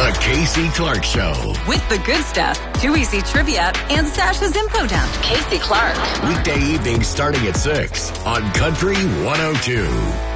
The Casey Clark Show. With the good stuff, Too Easy Trivia, and Sasha's Info Dump. Casey Clark. Weekday evenings starting at 6 on Country 102.